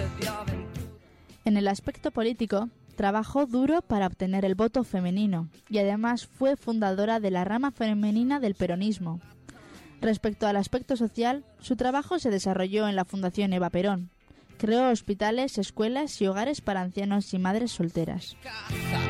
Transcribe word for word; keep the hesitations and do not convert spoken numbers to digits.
En el aspecto político, trabajó duro para obtener el voto femenino y además fue fundadora de la rama femenina del peronismo. Respecto al aspecto social, su trabajo se desarrolló en la Fundación Eva Perón. Creó hospitales, escuelas y hogares para ancianos y madres solteras.